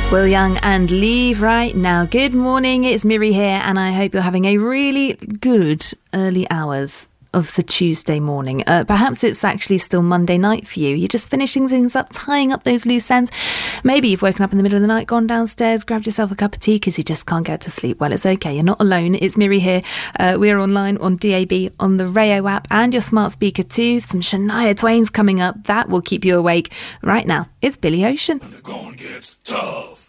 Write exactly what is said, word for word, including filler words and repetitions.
Will Young and Leave Right Now. Good morning, it's Miri here, and I hope you're having a really good early hours of the Tuesday morning. Uh, perhaps it's actually still Monday night for you. You're just finishing things up, tying up those loose ends. Maybe you've woken up in the middle of the night, gone downstairs, grabbed yourself a cup of tea because you just can't get to sleep. Well, it's okay. You're not alone. It's Miri here. Uh, we're online on D A B, on the Rayo app and your smart speaker too. Some Shania Twain's coming up. That will keep you awake. Right now, it's Billy Ocean. When the going gets tough.